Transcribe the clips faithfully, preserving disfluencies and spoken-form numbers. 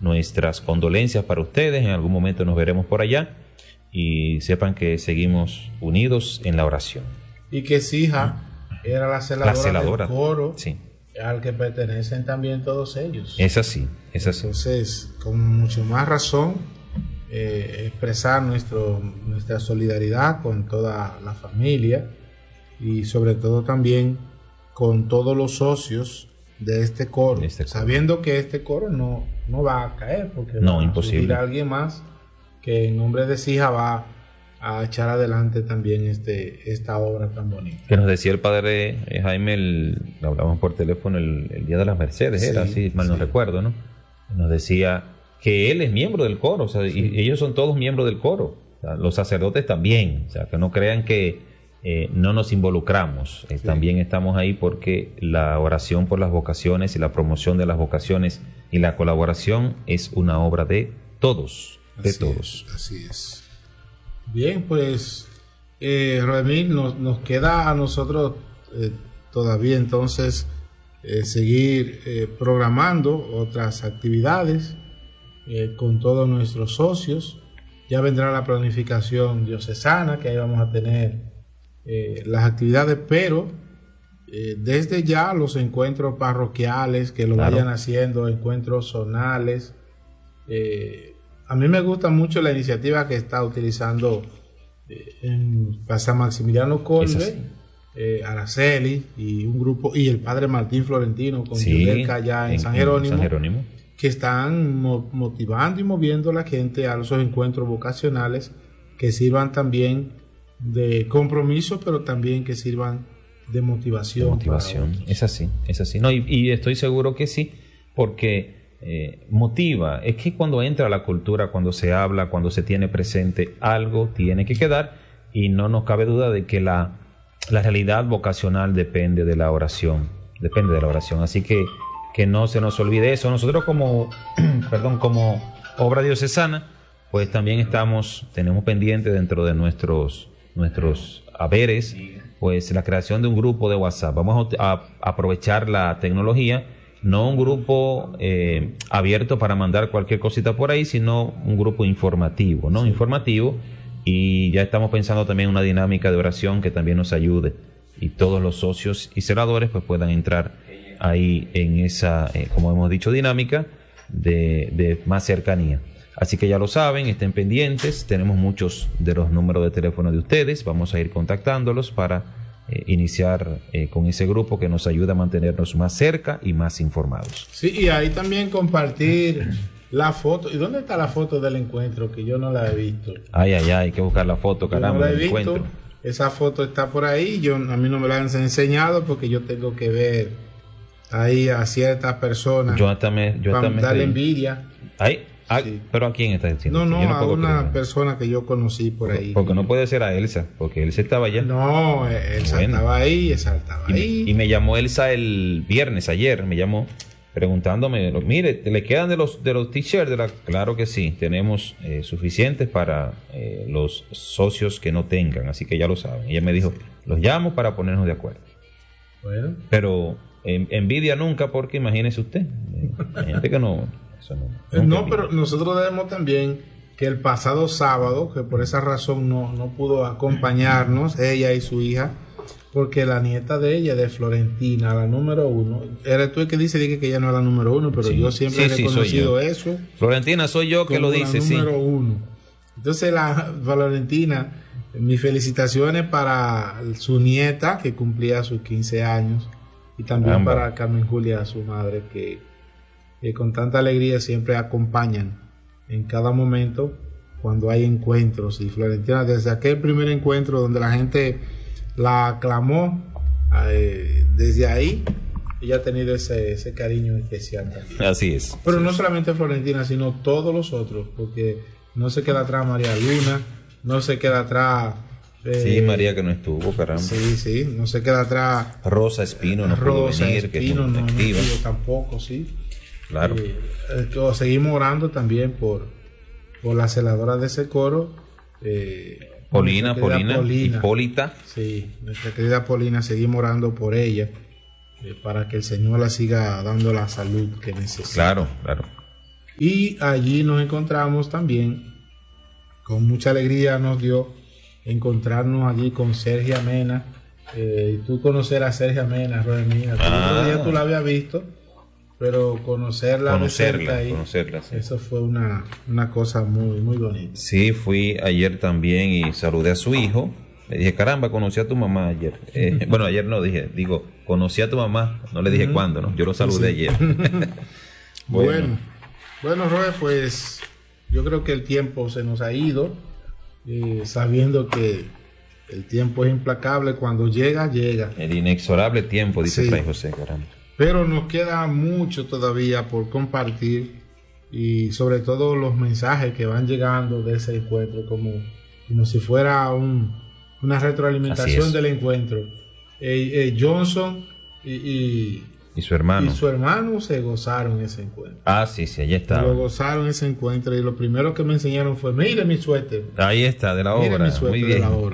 nuestras condolencias para ustedes. En algún momento nos veremos por allá y sepan que seguimos unidos en la oración. Y que Sija era la celadora, la celadora del coro, sí, al que pertenecen también todos ellos. Es así, es así. Entonces, con mucho más razón, eh, expresar nuestro, nuestra solidaridad con toda la familia y sobre todo también con todos los socios de este coro, este coro. Sabiendo que este coro no, no va a caer, porque no, va imposible. a surgir alguien más que en nombre de Sija va a echar adelante también este esta obra tan bonita. Que nos decía el padre eh, Jaime, el, hablamos por teléfono el, el Día de las Mercedes, sí, era así, mal sí. no recuerdo, ¿no? Nos decía que él es miembro del coro, o sea, sí. y ellos son todos miembros del coro, o sea, los sacerdotes también, o sea, que no crean que eh, no nos involucramos, eh, sí. también estamos ahí porque la oración por las vocaciones y la promoción de las vocaciones y la colaboración es una obra de todos, de así todos. Es, así es. Bien, pues eh, Remil, nos, nos queda a nosotros eh, todavía entonces eh, seguir eh, programando otras actividades eh, con todos nuestros socios. Ya vendrá la planificación diocesana, que ahí vamos a tener eh, las actividades, pero eh, desde ya los encuentros parroquiales que lo claro. vayan haciendo, encuentros zonales. Eh, A mí me gusta mucho la iniciativa que está utilizando eh, en Plaza Maximiliano Kolbe, eh, Araceli y un grupo, y el padre Martín Florentino con sí, Yudelka allá en, en, San, Jerónimo, en San Jerónimo, que están mo motivando y moviendo a la gente a esos encuentros vocacionales que sirvan también de compromiso, pero también que sirvan de motivación. De motivación, es así, es así. No, y, y estoy seguro que sí, porque Eh, motiva, es que cuando entra la cultura, cuando se habla, cuando se tiene presente, algo tiene que quedar y no nos cabe duda de que la, la realidad vocacional depende de la oración, depende de la oración, así que que no se nos olvide eso. Nosotros como perdón, como obra diocesana, pues también estamos, tenemos pendiente dentro de nuestros nuestros haberes, pues la creación de un grupo de WhatsApp. Vamos a, a aprovechar la tecnología. No un grupo eh, abierto para mandar cualquier cosita por ahí, sino un grupo informativo, ¿no? Sí. Informativo, y ya estamos pensando también en una dinámica de oración que también nos ayude y todos los socios y celadores pues puedan entrar ahí en esa, eh, como hemos dicho, dinámica de, de más cercanía. Así que ya lo saben, estén pendientes, tenemos muchos de los números de teléfono de ustedes, vamos a ir contactándolos para Eh, iniciar eh, con ese grupo que nos ayuda a mantenernos más cerca y más informados. Sí, y ahí también compartir la foto. ¿Y dónde está la foto del encuentro? Que yo no la he visto. Ay, ay, ay, hay que buscar la foto, caramba, no la he del visto. encuentro. Esa foto está por ahí, yo a mí no me la han enseñado porque yo tengo que ver ahí a ciertas personas. Yo también, yo para también darle estoy... envidia. Ay, ay sí. ¿Pero a quién está diciendo? No, no, no a una creer. persona que yo conocí por porque, ahí. Porque no puede ser a Elsa, porque Elsa estaba allá. No, Elsa bueno. estaba ahí, Elsa estaba y, ahí. Y me llamó Elsa el viernes, ayer, me llamó preguntándome, mire, ¿le quedan de los de los t-shirts? De la... Claro que sí, tenemos eh, suficientes para eh, los socios que no tengan, así que ya lo saben. Ella me dijo, los llamo para ponernos de acuerdo. Bueno. Pero en, envidia nunca, porque imagínese usted, hay gente que no... Eso no, no pero nosotros debemos también que el pasado sábado, que por esa razón no, no pudo acompañarnos, ella y su hija, porque la nieta de ella, de Florentina, la número uno, eres tú el que dice que ella no es la número uno, pero sí, yo siempre sí, he reconocido sí, eso. Florentina soy yo que lo dice, sí. La número uno. Entonces la Florentina, mis felicitaciones para su nieta que cumplía sus quince años y también Amba. para Carmen Julia, su madre, que, que con tanta alegría siempre acompañan en cada momento cuando hay encuentros. Y Florentina, desde aquel primer encuentro donde la gente la aclamó, eh, desde ahí ella ha tenido ese, ese cariño especial también. Así es. Pero sí. no solamente Florentina, sino todos los otros, porque no se queda atrás María Luna, no se queda atrás eh, sí, María que no estuvo, caramba. Sí, sí, no se queda atrás Rosa Espino, no Rosa pudo venir, Espino, que no, no estuvo tampoco, sí. Claro. Eh, eh, seguimos orando también por, por la celadora de ese coro, eh, Polina, Polina, Polina, Hipólita. Sí, nuestra querida Polina, seguimos orando por ella, eh, para que el Señor la siga dando la salud que necesita. Claro, claro. Y allí nos encontramos también, con mucha alegría nos dio encontrarnos allí con Sergio Mena. Eh, y tú conocer a Sergio Mena, Roemina, ah. día tú la habías visto, pero conocerla, conocerla, ahí, conocerla sí. Eso fue una, una cosa muy, muy bonita. Sí, fui ayer también y saludé a su hijo. Le dije, caramba, conocí a tu mamá ayer. Eh, bueno, ayer no, dije, digo, conocí a tu mamá. No le dije uh-huh. cuándo, ¿no? Yo lo saludé sí. ayer. bueno, bueno, bueno Roe, pues yo creo que el tiempo se nos ha ido, eh, sabiendo que el tiempo es implacable, cuando llega, llega. El inexorable tiempo, dice sí. Fray José, caramba. Pero nos queda mucho todavía por compartir, y sobre todo los mensajes que van llegando de ese encuentro, como, como si fuera un, una retroalimentación del encuentro. Eh, eh, Johnson y, y, y su hermano y su hermano se gozaron ese encuentro. Ah, sí, sí, allí está. Lo gozaron ese encuentro, y lo primero que me enseñaron fue, mire mi suéter. Ahí está, de la obra. Mire mi suéter Muy bien. de la obra.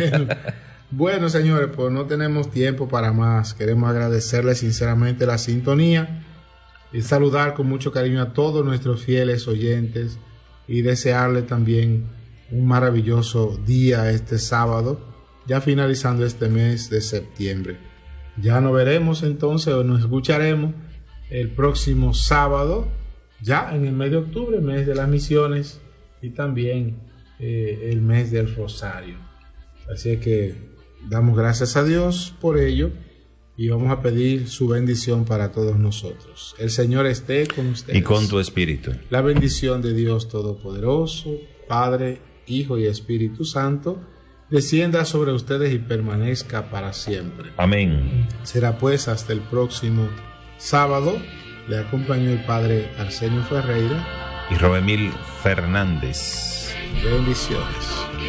Bueno, señores, pues no tenemos tiempo para más. Queremos agradecerles sinceramente la sintonía y saludar con mucho cariño a todos nuestros fieles oyentes y desearle también un maravilloso día este sábado, ya finalizando este mes de septiembre. Ya nos veremos entonces, o nos escucharemos el próximo sábado, ya en el mes de octubre, mes de las misiones, y también eh, el mes del Rosario. Así que damos gracias a Dios por ello y vamos a pedir su bendición para todos nosotros. El Señor esté con ustedes. Y con tu espíritu. La bendición de Dios Todopoderoso, Padre, Hijo y Espíritu Santo, descienda sobre ustedes y permanezca para siempre. Amén. Será pues hasta el próximo sábado. Le acompañó el Padre Arsenio Ferreira y Roemil Fernández. Bendiciones.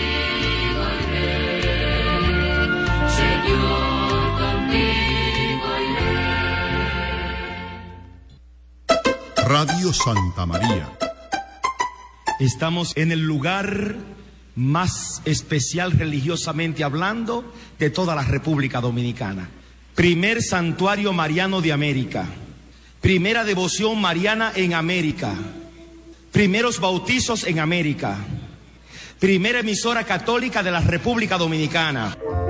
Radio Santa María. Estamos en el lugar más especial religiosamente hablando de toda la República Dominicana. Primer santuario mariano de América. Primera devoción mariana en América. Primeros bautizos en América. Primera emisora católica de la República Dominicana.